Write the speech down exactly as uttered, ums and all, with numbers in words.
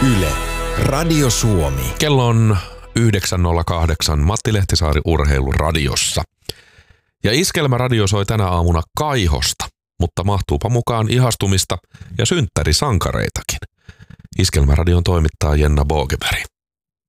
Yle, Radio Suomi. Kello on yhdeksän nolla kahdeksan Matti Lehtisaari Urheiluradiossa. Ja Iskelmäradio soi tänä aamuna Kaihosta, mutta mahtuupa mukaan ihastumista ja synttärisankareitakin. Iskelmäradion toimittaa Jenna Bogeberg.